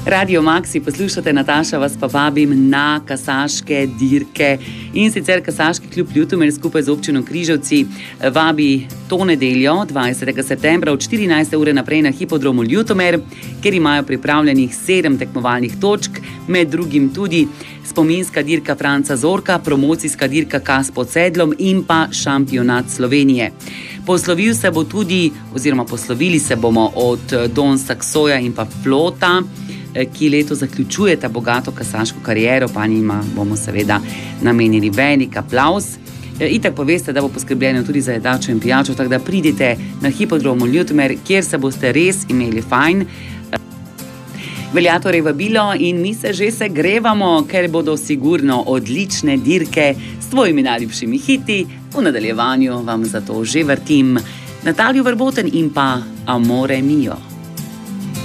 Radio Maxi poslušate, Nataša vas pa vabim na kasaške dirke. In sicer Kasaški klub Ljutomer skupaj z občino Križevci vabi to nedeljo, 20. septembra od 14. ure naprej na hipodromu Ljutomer, kjer imajo pripravljenih 7 tekmovalnih točk, med drugim tudi spominska dirka Franca Zorka, promocijska dirka Kas pod sedlom in pa šampionat Slovenije. Poslovili se bomo od Don Saksoja in pa Flota, ki leto zaključujeta bogato kasaško kariero, pa njima bomo seveda namenili velik aplavz. Itak pa veste, da bo poskrbljeno tudi za jedačo in pijačo, tako da pridite na hipodromu Ljutomer, kjer se boste res imeli fajn. Velja torej vabilo in mi se že segrevamo, ker bodo sigurno odlične dirke s tvojimi najljubšimi hiti. V nadaljevanju vam zato že vrtim Natalijo Verboten in pa Amore Mio.